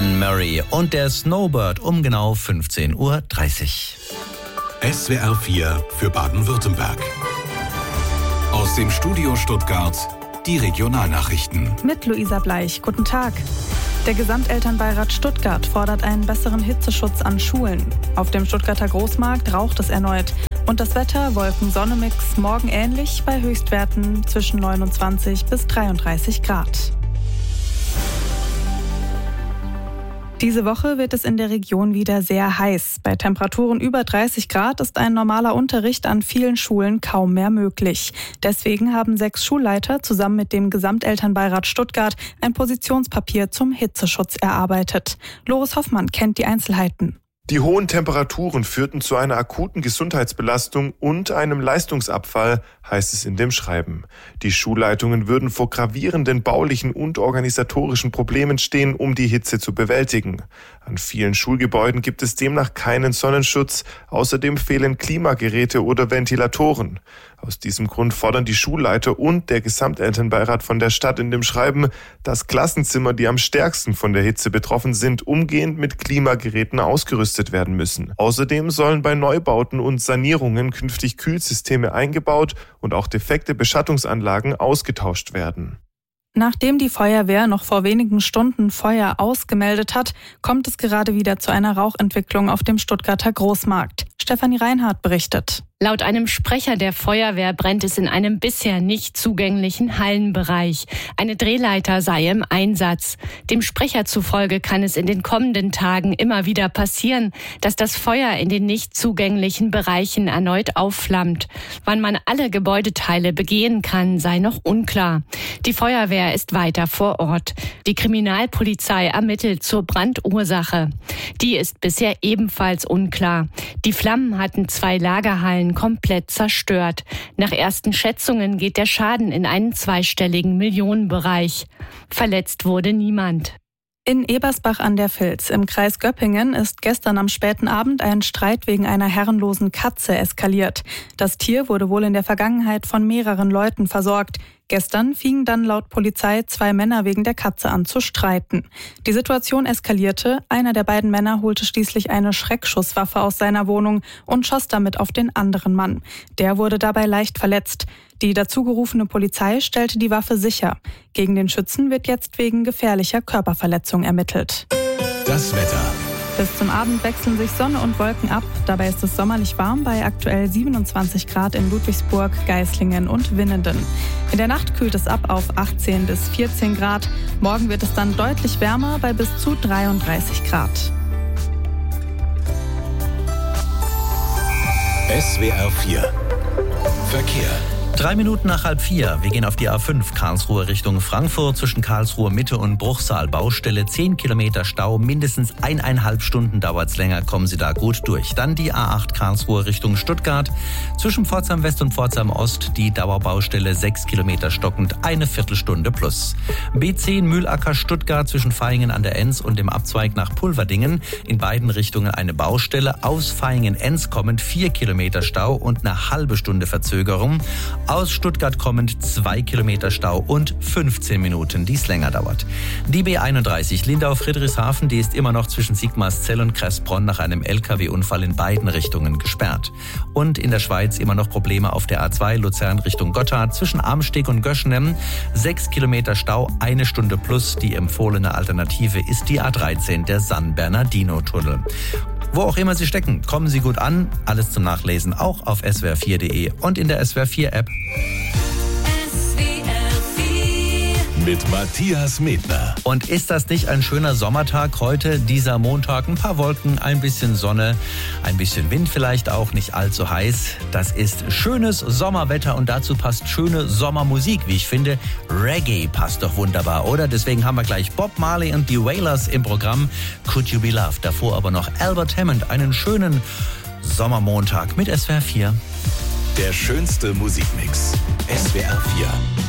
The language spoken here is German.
Anne Murray und der Snowbird um genau 15:30 Uhr. SWR 4 für Baden-Württemberg. Aus dem Studio Stuttgart die Regionalnachrichten. Mit Luisa Bleich. Guten Tag. Der Gesamtelternbeirat Stuttgart fordert einen besseren Hitzeschutz an Schulen. Auf dem Stuttgarter Großmarkt raucht es erneut. Und das Wetter, Wolken-Sonne-Mix, morgen ähnlich bei Höchstwerten zwischen 29 bis 33 Grad. Diese Woche wird es in der Region wieder sehr heiß. Bei Temperaturen über 30 Grad ist ein normaler Unterricht an vielen Schulen kaum mehr möglich. Deswegen haben 6 Schulleiter zusammen mit dem Gesamtelternbeirat Stuttgart ein Positionspapier zum Hitzeschutz erarbeitet. Loris Hoffmann kennt die Einzelheiten. Die hohen Temperaturen führten zu einer akuten Gesundheitsbelastung und einem Leistungsabfall, heißt es in dem Schreiben. Die Schulleitungen würden vor gravierenden baulichen und organisatorischen Problemen stehen, um die Hitze zu bewältigen. An vielen Schulgebäuden gibt es demnach keinen Sonnenschutz, außerdem fehlen Klimageräte oder Ventilatoren. Aus diesem Grund fordern die Schulleiter und der Gesamtelternbeirat von der Stadt in dem Schreiben, dass Klassenzimmer, die am stärksten von der Hitze betroffen sind, umgehend mit Klimageräten ausgerüstet werden müssen. Außerdem sollen bei Neubauten und Sanierungen künftig Kühlsysteme eingebaut und auch defekte Beschattungsanlagen ausgetauscht werden. Nachdem die Feuerwehr noch vor wenigen Stunden Feuer ausgemeldet hat, kommt es gerade wieder zu einer Rauchentwicklung auf dem Stuttgarter Großmarkt. Stefanie Reinhardt berichtet. Laut einem Sprecher der Feuerwehr brennt es in einem bisher nicht zugänglichen Hallenbereich. Eine Drehleiter sei im Einsatz. Dem Sprecher zufolge kann es in den kommenden Tagen immer wieder passieren, dass das Feuer in den nicht zugänglichen Bereichen erneut aufflammt. Wann man alle Gebäudeteile begehen kann, sei noch unklar. Die Feuerwehr ist weiter vor Ort. Die Kriminalpolizei ermittelt zur Brandursache. Die ist bisher ebenfalls unklar. Die Flammen hatten 2 Lagerhallen komplett zerstört. Nach ersten Schätzungen geht der Schaden in einen zweistelligen Millionenbereich. Verletzt wurde niemand. In Ebersbach an der Vils im Kreis Göppingen ist gestern am späten Abend ein Streit wegen einer herrenlosen Katze eskaliert. Das Tier wurde wohl in der Vergangenheit von mehreren Leuten versorgt. Gestern fingen dann laut Polizei 2 Männer wegen der Katze an zu streiten. Die Situation eskalierte. Einer der beiden Männer holte schließlich eine Schreckschusswaffe aus seiner Wohnung und schoss damit auf den anderen Mann. Der wurde dabei leicht verletzt. Die dazugerufene Polizei stellte die Waffe sicher. Gegen den Schützen wird jetzt wegen gefährlicher Körperverletzung ermittelt. Das Wetter. Bis zum Abend wechseln sich Sonne und Wolken ab. Dabei ist es sommerlich warm bei aktuell 27 Grad in Ludwigsburg, Geislingen und Winnenden. In der Nacht kühlt es ab auf 18 bis 14 Grad. Morgen wird es dann deutlich wärmer bei bis zu 33 Grad. SWR 4 Verkehr. 3 Minuten nach 3:30. Wir gehen auf die A5 Karlsruhe Richtung Frankfurt. Zwischen Karlsruhe Mitte und Bruchsal Baustelle. 10 Kilometer Stau. Mindestens 1,5 Stunden dauert's länger. Kommen Sie da gut durch. Dann die A8 Karlsruhe Richtung Stuttgart. Zwischen Pforzheim West und Pforzheim Ost die Dauerbaustelle. 6 Kilometer stockend. Eine Viertelstunde plus. B10 Mühlacker Stuttgart zwischen Vaihingen an der Enz und dem Abzweig nach Pulverdingen. In beiden Richtungen eine Baustelle. Aus Vaihingen-Enz kommend 4 Kilometer Stau und eine halbe Stunde Verzögerung. Aus Stuttgart kommend 2 Kilometer Stau und 15 Minuten, die es länger dauert. Die B31 Lindau-Friedrichshafen, die ist immer noch zwischen Sigmarszell und Kressbronn nach einem LKW-Unfall in beiden Richtungen gesperrt. Und in der Schweiz immer noch Probleme auf der A2 Luzern Richtung Gotthard zwischen Amsteg und Göschnem. 6 Kilometer Stau, 1 Stunde plus. Die empfohlene Alternative ist die A13, der San Bernardino-Tunnel. Wo auch immer Sie stecken, kommen Sie gut an. Alles zum Nachlesen auch auf swr4.de und in der SWR4-App. Mit Matthias Medner. Und ist das nicht ein schöner Sommertag heute, dieser Montag? Ein paar Wolken, ein bisschen Sonne, ein bisschen Wind vielleicht auch, nicht allzu heiß. Das ist schönes Sommerwetter und dazu passt schöne Sommermusik, wie ich finde. Reggae passt doch wunderbar, oder? Deswegen haben wir gleich Bob Marley und die Wailers im Programm. Could You Be Loved? Davor aber noch Albert Hammond. Einen schönen Sommermontag mit SWR 4. Der schönste Musikmix. SWR 4.